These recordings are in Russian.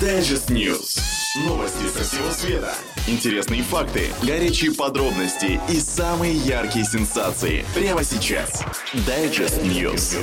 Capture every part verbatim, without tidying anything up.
Digest News. Новости со всего света. Интересные факты, горячие подробности и самые яркие сенсации. Прямо сейчас. Digest News.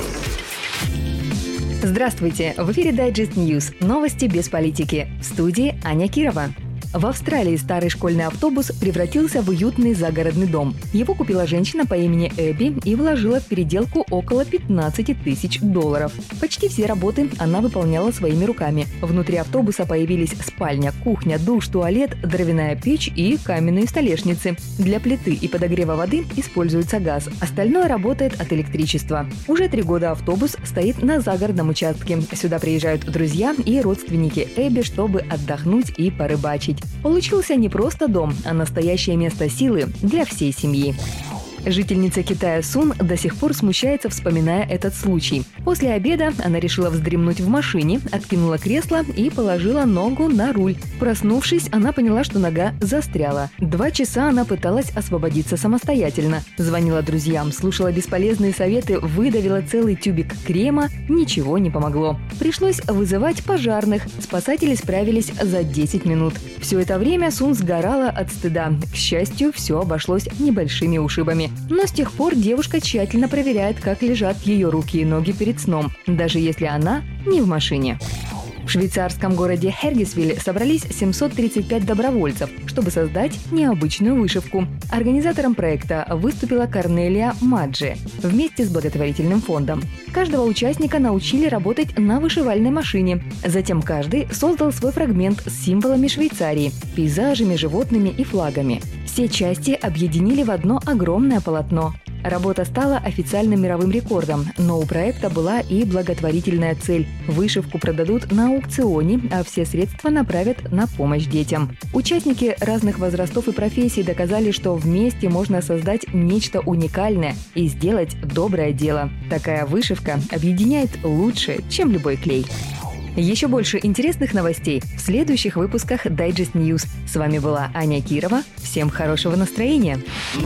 Здравствуйте! В эфире Digest News. Новости без политики. В студии Аня Кирова. В Австралии старый школьный автобус превратился в уютный загородный дом. Его купила женщина по имени Эбби и вложила в переделку около пятнадцать тысяч долларов. Почти все работы она выполняла своими руками. Внутри автобуса появились спальня, кухня, душ, туалет, дровяная печь и каменные столешницы. Для плиты и подогрева воды используется газ. Остальное работает от электричества. Уже три года автобус стоит на загородном участке. Сюда приезжают друзья и родственники Эбби, чтобы отдохнуть и порыбачить. Получился не просто дом, а настоящее место силы для всей семьи. Жительница Китая Сун до сих пор смущается, вспоминая этот случай. После обеда она решила вздремнуть в машине, откинула кресло и положила ногу на руль. Проснувшись, она поняла, что нога застряла. Два часа она пыталась освободиться самостоятельно. Звонила друзьям, слушала бесполезные советы, выдавила целый тюбик крема. Ничего не помогло. Пришлось вызывать пожарных. Спасатели справились за десять минут. Все это время Сун сгорала от стыда. К счастью, все обошлось небольшими ушибами. Но с тех пор девушка тщательно проверяет, как лежат ее руки и ноги перед сном, даже если она не в машине. В швейцарском городе Хергисвиль собрались семьсот тридцать пять добровольцев, чтобы создать необычную вышивку. Организатором проекта выступила Корнелия Маджи вместе с благотворительным фондом. Каждого участника научили работать на вышивальной машине. Затем каждый создал свой фрагмент с символами Швейцарии, пейзажами, животными и флагами. Все части объединили в одно огромное полотно. Работа стала официальным мировым рекордом, но у проекта была и благотворительная цель. Вышивку продадут на аукционе, а все средства направят на помощь детям. Участники разных возрастов и профессий доказали, что вместе можно создать нечто уникальное и сделать доброе дело. Такая вышивка объединяет лучше, чем любой клей. Еще больше интересных новостей в следующих выпусках Digest News. С вами была Аня Кирова. Всем хорошего настроения!